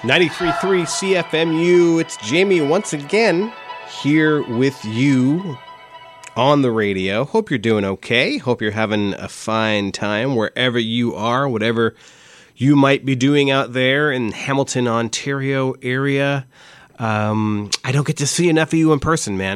93.3 CFMU. It's Jamie once again here with you on the radio. Hope you're doing okay. Hope you're having a fine time wherever you are, whatever you might be doing out there in Hamilton, Ontario area. I don't get to see enough of you in person, man.